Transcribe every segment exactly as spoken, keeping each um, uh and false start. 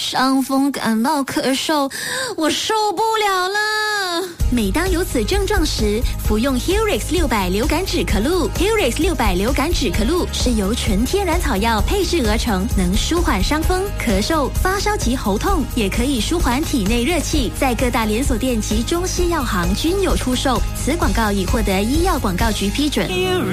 伤风感冒咳嗽，我受不了了。每当有此症状时，服用 Helix 六百流感止咳露。Helix 六百流感止咳露是由纯天然草药配制而成，能舒缓伤风、咳嗽、发烧及喉痛，也可以舒缓体内热气。在各大连锁店及中西药行均有出售。此广告已获得医药广告局批准。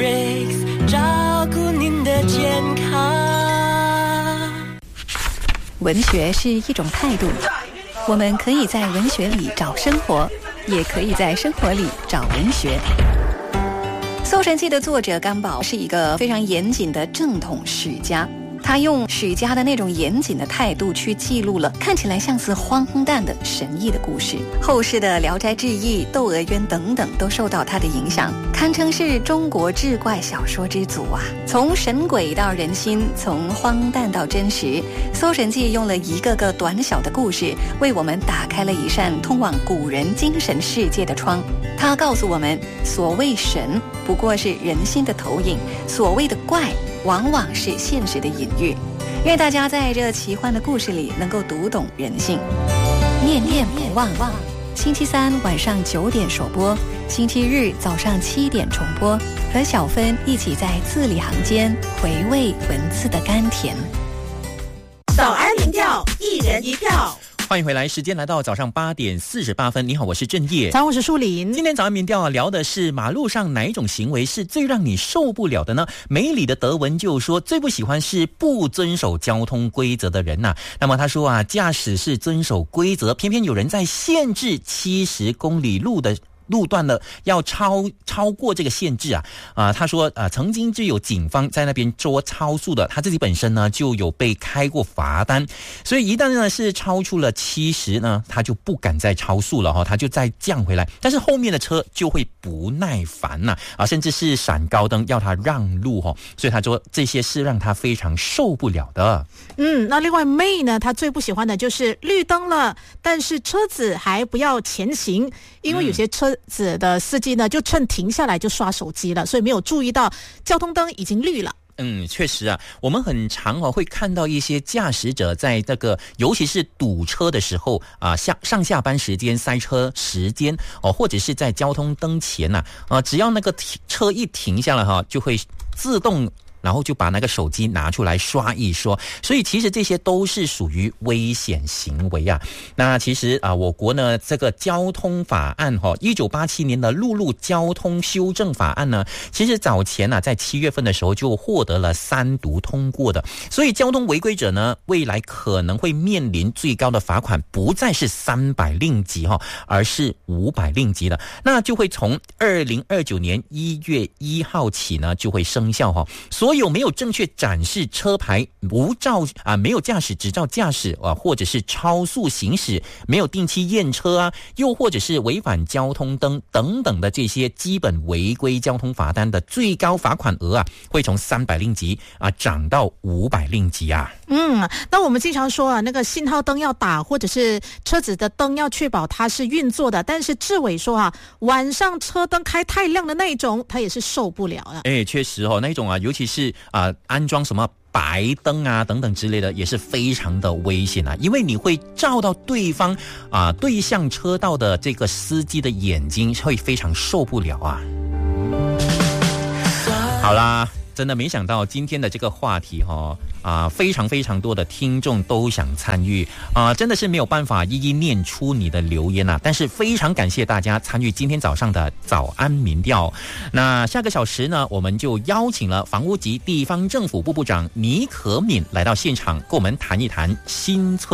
Helix 照顾您的健康。 文学是一种态度，我们可以在文学里找生活，也可以在生活里找文学。《搜神记》的作者甘宝是一个非常严谨的正统史家，他用史家的那种严谨的态度去记录了看起来像是荒诞的神异的故事。后世的《聊斋志异》《窦娥冤》等等都受到他的影响，堪称是中国志怪小说之祖啊！从神鬼到人心，从荒诞到真实，《搜神记》用了一个个短小的故事，为我们打开了一扇通往古人精神世界的窗。他告诉我们，所谓神不过是人心的投影，所谓的怪往往是现实的隐喻。愿大家在这奇幻的故事里能够读懂人性。念念不忘，星期三晚上九点首播，星期日早上七点重播，和小芬一起在字里行间回味文字的甘甜。 早安民调，一人一票。 欢迎回来，时间来到早上八点四十八分。你好，我是郑业。 早上我是舒林。 今天早安民调聊的是马路上哪一种行为是最让你受不了的呢？梅里的德文就说最不喜欢是不遵守交通规则的人呐、啊。那么他说啊，驾驶是遵守规则，偏偏有人在限制七十公里路的路段了，要超超过这个限制啊啊、呃！他说啊、呃，曾经就有警方在那边捉超速的，他自己本身呢就有被开过罚单，所以一旦呢是超出了七十呢，他就不敢再超速了哈，他就再降回来，但是后面的车就会不耐烦呐 啊, 啊，甚至是闪高灯要他让路哈，所以他说这些是让他非常受不了的。 嗯，那另外 May 呢，他最不喜欢的就是绿灯了，但是车子还不要前行，因为有些车子的司机呢就趁停下来就刷手机了，所以没有注意到交通灯已经绿了。 嗯，确实啊，我们很常哦会看到一些驾驶者在这个，尤其是堵车的时候啊，下上下班时间、塞车时间哦，或者是在交通灯前呐啊，只要那个车一停下来哈，就会自动。然后就把那个手机拿出来刷一刷，所以其实这些都是属于危险行为啊。那其实啊，我国呢这个交通法案哈，一九八七年的陆路交通修正法案呢，其实早前呢、啊、在七月份的时候就获得了三读通过的，所以交通违规者呢，未来可能会面临最高的罚款不再是三百令吉哈，而是五百令吉的，那就会从二零二九年一月一号起呢就会生效哈，所以有没有正确展示车牌、无照啊、没有驾驶执照驾驶啊，或者是超速行驶、没有定期验车啊，又或者是违反交通灯等等的这些基本违规交通罚单的最高罚款额啊，会从三百令吉啊涨到五百令吉啊。 嗯，那我们经常说啊，那个信号灯要打，或者是车子的灯要确保它是运作的，但是志伟说啊，晚上车灯开太亮的那一种，他也是受不了的。 哎，确实哦，那种啊，尤其是啊、呃、安装什么白灯啊等等之类的，也是非常的危险啊，因为你会照到对方啊、呃、对向车道的这个司机的眼睛，会非常受不了啊。好啦，真的没想到今天的这个话题哈、哦、啊，非常非常多的听众都想参与啊，真的是没有办法一一念出你的留言啊，但是非常感谢大家参与今天早上的早安民调。那下个小时呢，我们就邀请了房屋及地方政府部部长倪可敏来到现场，跟我们谈一谈新村